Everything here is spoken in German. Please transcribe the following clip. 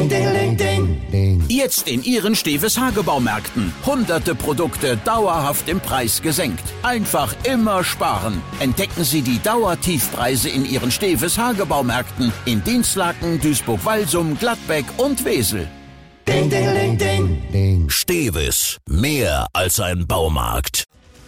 Jetzt in Ihren Steves Hagebaumärkten. Hunderte Produkte dauerhaft im Preis gesenkt. Einfach immer sparen. Entdecken Sie die Dauertiefpreise in Ihren Steves Hagebaumärkten in Dinslaken, Duisburg-Walsum, Gladbeck und Wesel. Steves, mehr als ein Baumarkt.